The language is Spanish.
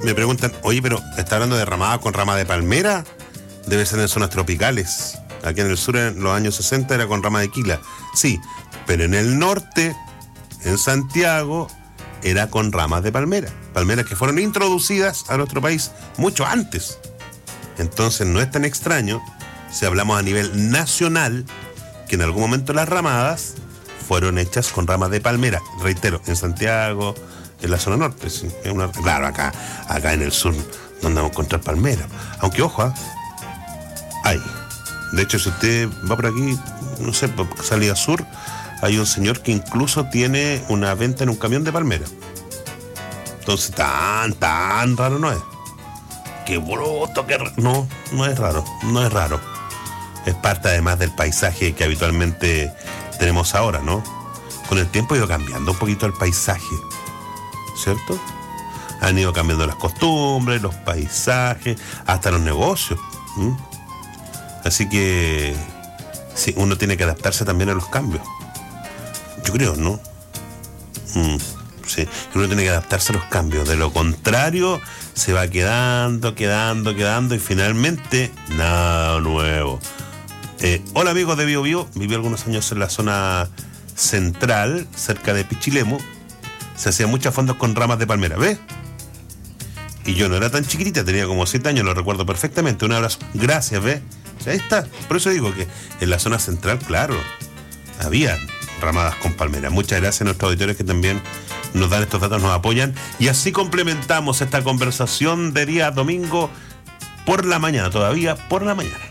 Me preguntan, oye, pero ¿está hablando de ramada con rama de palmera? Debe ser en zonas tropicales. Aquí en el sur, en los años 60, era con rama de quila. Sí, pero en el norte, en Santiago, era con ramas de palmera. Palmeras que fueron introducidas a nuestro país mucho antes. Entonces no es tan extraño, si hablamos a nivel nacional, que en algún momento las ramadas fueron hechas con ramas de palmera. Reitero, en Santiago, en la zona norte. Sí, claro, acá en el sur, donde vamos a encontrar palmeras. Aunque, ojo, hay. De hecho, si usted va por aquí, no sé, por salida sur, hay un señor que incluso tiene una venta en un camión de palmera. Entonces, tan raro no es. ¡Qué bruto! No es raro. Es parte además del paisaje que habitualmente tenemos ahora, ¿no? Con el tiempo ha ido cambiando un poquito el paisaje, ¿cierto? Han ido cambiando las costumbres, los paisajes, hasta los negocios. Así que sí, uno tiene que adaptarse también a los cambios. Yo creo, ¿no? Sí, uno tiene que adaptarse a los cambios. De lo contrario, se va quedando y finalmente nada nuevo. Hola amigos de Bio Bio, viví algunos años en la zona central, cerca de Pichilemu. Se hacían muchas fondas con ramas de palmera, ¿ves? Y yo no era tan chiquitita, tenía como 7 años, lo recuerdo perfectamente. Un abrazo, gracias, ¿ves? Ahí está, por eso digo que en la zona central, claro, había ramadas con palmera. Muchas gracias a nuestros auditores que también nos dan estos datos, nos apoyan. Y así complementamos esta conversación de día domingo por la mañana, todavía por la mañana.